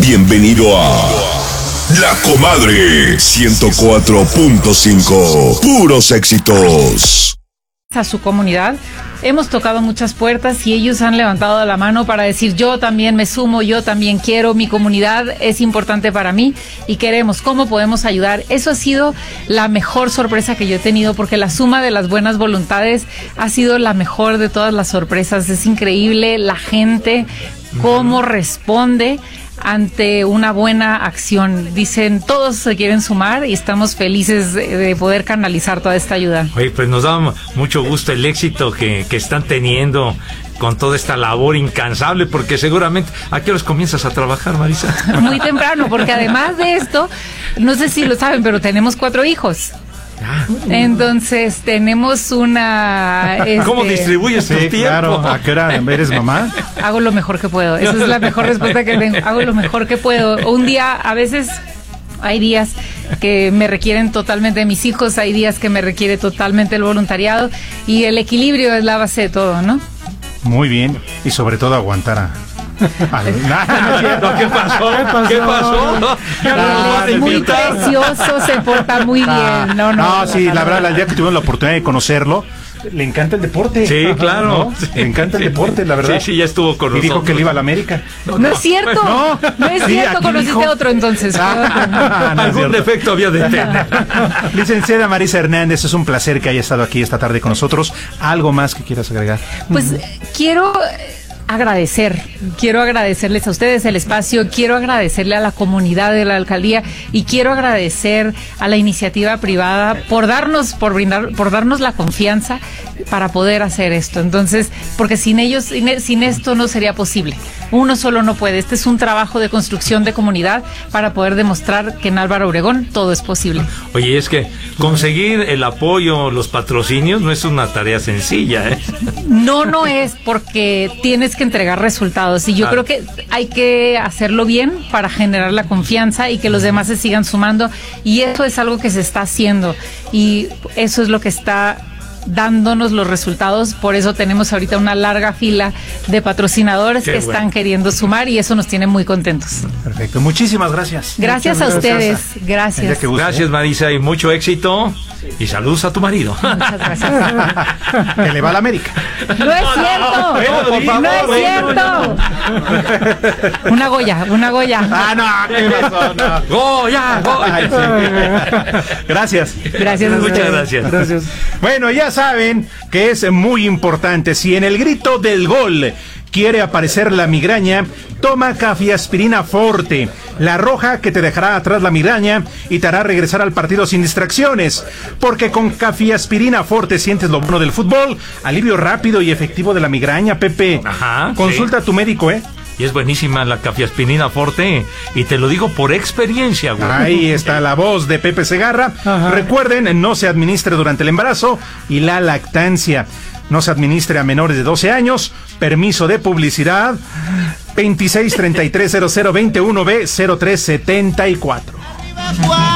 Bienvenido a La Comadre 104.5. Puros éxitos. A su comunidad, hemos tocado muchas puertas y ellos han levantado la mano para decir: yo también me sumo, yo también quiero, mi comunidad es importante para mí y queremos, ¿cómo podemos ayudar? Eso ha sido la mejor sorpresa que yo he tenido, porque la suma de las buenas voluntades ha sido la mejor de todas las sorpresas. Es increíble la gente, cómo responde ante una buena acción. Dicen, todos se quieren sumar y estamos felices de poder canalizar toda esta ayuda. Oye, pues nos da mucho gusto el éxito que están teniendo con toda esta labor incansable, porque seguramente, ¿a qué horas comienzas a trabajar, Marisa? Muy temprano, porque además de esto, no sé si lo saben, pero tenemos 4 hijos. Entonces tenemos una... ¿Cómo distribuyes tu tiempo? Claro, ¿a qué hora eres mamá? Hago lo mejor que puedo, esa es la mejor respuesta que tengo. Hago lo mejor que puedo. Un día, a veces hay días que me requieren totalmente de mis hijos, hay días que me requiere totalmente el voluntariado, y el equilibrio es la base de todo, ¿no? Muy bien, y sobre todo aguantar a... ¿Qué pasó? ¿Qué pasó? Es muy precioso, se porta muy bien. No, sí, la verdad, el día que tuvimos la oportunidad de conocerlo, le encanta el deporte. Sí, claro. ¿No? Sí, le encanta el deporte, la verdad. Sí, ya estuvo con nosotros. Y dijo que le iba a la América. No es cierto. No es cierto, conociste a otro entonces. Algún defecto había de tener. Licenciada Marisa Hernández, es un placer que haya estado aquí esta tarde con nosotros. ¿Algo más que quieras agregar? Pues quiero agradecerles a ustedes el espacio, quiero agradecerle a la comunidad de la alcaldía y quiero agradecer a la iniciativa privada por darnos la confianza para poder hacer esto. Entonces, porque sin ellos, sin esto no sería posible. Uno solo no puede. Este es un trabajo de construcción de comunidad para poder demostrar que en Álvaro Obregón todo es posible. Oye, es que conseguir el apoyo, los patrocinios, no es una tarea sencilla, ¿eh? No es, porque tienes que entregar resultados y yo creo que hay que hacerlo bien para generar la confianza y que los demás se sigan sumando, y eso es algo que se está haciendo y eso es lo que está dándonos los resultados. Por eso tenemos ahorita una larga fila de patrocinadores que están queriendo sumar y eso nos tiene muy contentos. Perfecto, muchísimas gracias. Gracias a ustedes, gracias. Gracias, Marisa, y mucho éxito y saludos a tu marido. Muchas gracias. Que le va a la América. No es cierto, no es cierto. Una Goya. ¿Qué pasó? No. Goya. Ay, sí. Gracias. Gracias a Muchas ustedes. gracias. Bueno, ya saben que es muy importante. Si en el grito del gol quiere aparecer la migraña, toma Cafiaspirina Forte, la roja que te dejará atrás la migraña y te hará regresar al partido sin distracciones. Porque con Cafiaspirina Forte sientes lo bueno del fútbol, alivio rápido y efectivo de la migraña, Pepe. Ajá, Consulta a tu médico, ¿eh? Y es buenísima la Cafiaspirina Forte, y te lo digo por experiencia, güey. Ahí está la voz de Pepe Segarra. Ajá. Recuerden, no se administre durante el embarazo y la lactancia. No se administre a menores de 12 años. Permiso de publicidad 26330021B0374.